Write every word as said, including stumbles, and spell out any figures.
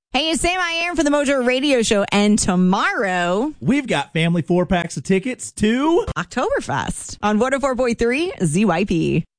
Hey, it's Sam I Am for the Mojo Radio Show, and tomorrow we've got family four packs of tickets to Oktoberfest on one oh four point three Z Y P.